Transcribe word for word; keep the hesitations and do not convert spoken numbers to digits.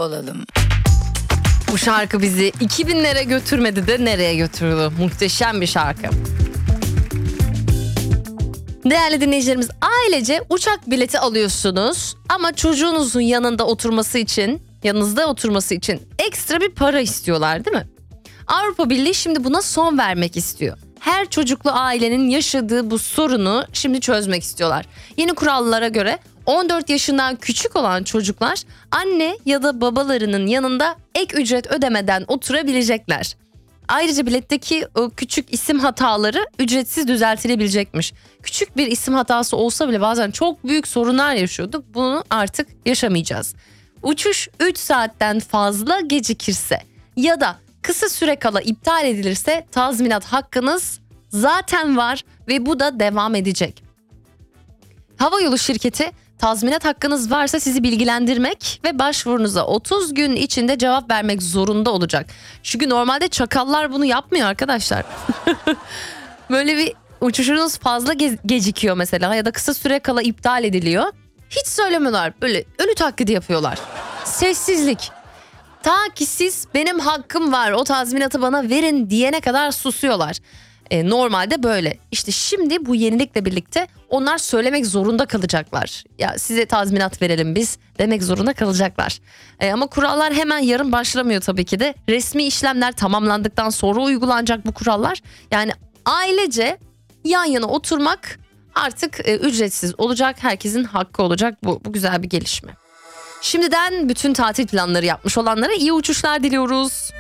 olalım. Bu şarkı bizi iki binlere götürmedi de nereye götürdü? Muhteşem bir şarkı. Değerli dinleyicilerimiz, ailece uçak bileti alıyorsunuz ama çocuğunuzun yanında oturması için, yanınızda oturması için ekstra bir para istiyorlar, değil mi? Avrupa Birliği şimdi buna son vermek istiyor. Her çocuklu ailenin yaşadığı bu sorunu şimdi çözmek istiyorlar. Yeni kurallara göre on dört yaşından küçük olan çocuklar anne ya da babalarının yanında ek ücret ödemeden oturabilecekler. Ayrıca biletteki o küçük isim hataları ücretsiz düzeltilebilecekmiş. Küçük bir isim hatası olsa bile bazen çok büyük sorunlar yaşıyorduk. Bunu artık yaşamayacağız. Uçuş üç saatten fazla gecikirse ya da kısa süre kala iptal edilirse tazminat hakkınız zaten var ve bu da devam edecek. Havayolu şirketi tazminat hakkınız varsa sizi bilgilendirmek ve başvurunuza otuz gün içinde cevap vermek zorunda olacak. Çünkü normalde çakallar bunu yapmıyor arkadaşlar. Böyle bir uçuşunuz fazla ge- gecikiyor mesela ya da kısa süre kala iptal ediliyor. Hiç söylemiyorlar, böyle ölü taklidi yapıyorlar. Sessizlik. Ta ki siz benim hakkım var, o tazminatı bana verin diyene kadar susuyorlar. E, normalde böyle. İşte şimdi bu yenilikle birlikte onlar söylemek zorunda kalacaklar. Ya size tazminat verelim biz demek zorunda kalacaklar. E, ama kurallar hemen yarın başlamıyor tabii ki de. Resmi işlemler tamamlandıktan sonra uygulanacak bu kurallar. Yani ailece yan yana oturmak artık e, ücretsiz olacak. Herkesin hakkı olacak. Bu, bu güzel bir gelişme. Şimdiden bütün tatil planları yapmış olanlara iyi uçuşlar diliyoruz.